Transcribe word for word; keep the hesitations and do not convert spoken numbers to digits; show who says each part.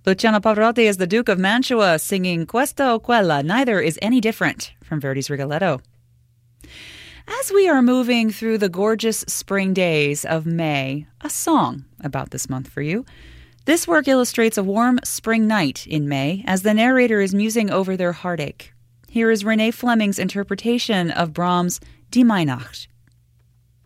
Speaker 1: Luciano Pavarotti is the Duke of Mantua singing Questa o Quella, Neither is Any Different, from Verdi's Rigoletto. As we are moving through the gorgeous spring days of May, a song about this month for you. This work illustrates a warm spring night in May as the narrator is musing over their heartache. Here is Renee Fleming's interpretation of Brahms' Die Mainacht.